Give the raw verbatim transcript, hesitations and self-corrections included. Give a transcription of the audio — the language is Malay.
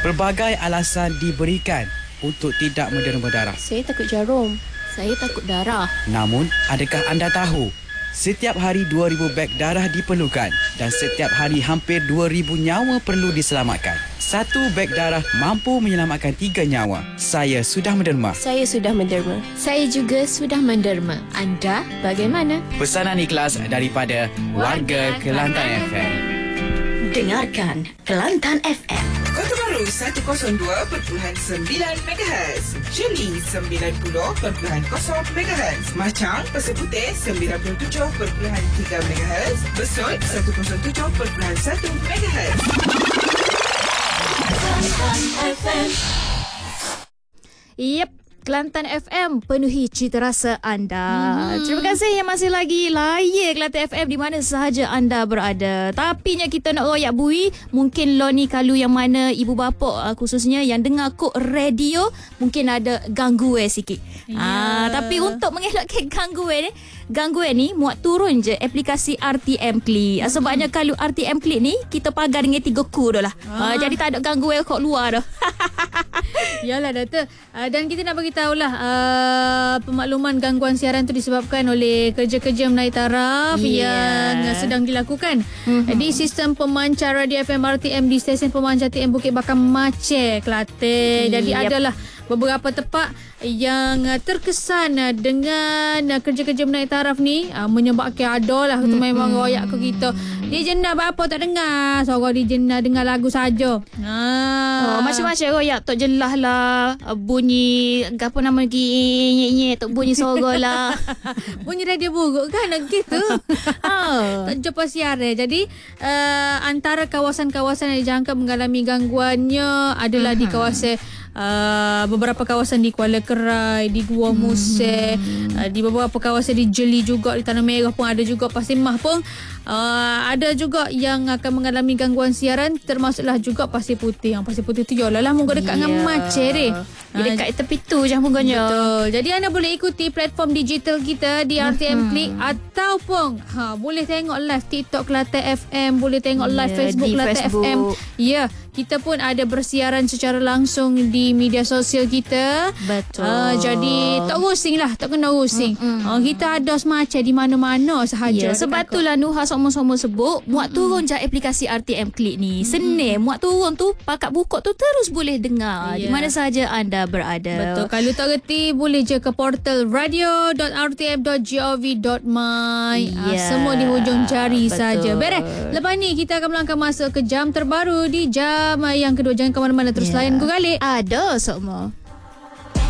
Pelbagai alasan diberikan untuk tidak menderma darah. Saya takut jarum. Saya takut darah. Namun, adakah anda tahu setiap hari dua ribu beg darah diperlukan dan setiap hari hampir dua ribu nyawa perlu diselamatkan. Satu beg darah mampu menyelamatkan tiga nyawa. Saya sudah menderma. Saya sudah menderma. Saya juga sudah menderma. Anda bagaimana? Pesanan ikhlas daripada Warga Kelantan F M. Dengarkan Kelantan F M. Kota Baru seratus dua perpuluhan sembilan megahertz, Shirley sembilan puluh perpuluhan kosong megahertz, Machang Pasir Putih sembilan puluh tujuh perpuluhan tiga megahertz, Besut seratus tujuh perpuluhan satu megahertz. Kelantan F M. Yep, Kelantan F M, penuhi cita rasa anda. Hmm. Terima kasih yang masih lagi layan Kelantan F M di mana sahaja anda berada. Tapi nya kita nak royak bui, mungkin lo ni kalau yang mana ibu bapa khususnya yang dengar kok radio mungkin ada gangguan sikit. Yeah. Ah, tapi untuk mengelakkan gangguan ni, gangguan ni muat turun je aplikasi R T M Click. Hmm. Sebabnya kalau R T M Click ni kita pagar dengan tiga ku dah lah. Ah. Ah, jadi tak ada gangguan kat luar dah. Yalah Dato'. Uh, dan kita nak bagi tahulah uh, pemakluman gangguan siaran tu disebabkan oleh kerja-kerja menaik taraf yeah. yang sedang dilakukan mm-hmm. di sistem pemancar radio F M R T M di stesen pemancar T M Bukit Bakar Maceh, Kelantan. Jadi yep. adalah beberapa tempat yang uh, terkesan uh, dengan uh, kerja-kerja menaik taraf ni uh, menyebabkan ada lah mm-hmm. memang royak ke kita. Dia jenah apa tak dengar. Suara dia jenah dengar lagu saja. Ha. Oh, macam-macam royak tak jelas lah. Bunyi apa nama lagi nyek-nyek tak bunyi suara lah. Bunyi radio buruk kan gitu. Ha. Tak jumpa siaran. Jadi uh, antara kawasan-kawasan yang dijangka mengalami gangguannya adalah uh-huh. di kawasan Uh, beberapa kawasan di Kuala Kerai, di Gua Museh, hmm. uh, di beberapa kawasan di Jeli juga, di Tanah Merah pun ada juga, Pasir Mah pun uh, ada juga yang akan mengalami gangguan siaran, termasuklah juga Pasir Putih. Yang Pasir Putih tu yalah lah moga dekat yeah. dengan Maceh deh. Dia dekat tepi tu je munganya. Betul. Jadi anda boleh ikuti platform digital kita di R T M Click hmm. ataupun ha boleh tengok live TikTok Kelantan F M, boleh tengok live yeah, Facebook Kelantan F M. Ya, yeah, kita pun ada bersiaran secara langsung di media sosial kita. Betul. Uh, jadi tak rusing lah, tak kena rusing. Uh, kita ada semacam di mana-mana sahaja. Yeah, sebab itulah Nuha sama-sama sebut muat mm-hmm. turun je aplikasi R T M Click ni. Mm-hmm. Senin muat turun tu pakat buka tu terus boleh dengar yeah. di mana sahaja anda berada. Betul. Kalau tak reti boleh je ke portal radio dot r t m dot gov dot my. Yeah. Uh, semua di hujung jari saja. Beres. Lepas ni kita akan melangkah masuk ke jam terbaru di jam yang kedua. Jangan ke mana-mana, terus yeah. layan Go Galip. Ada semua.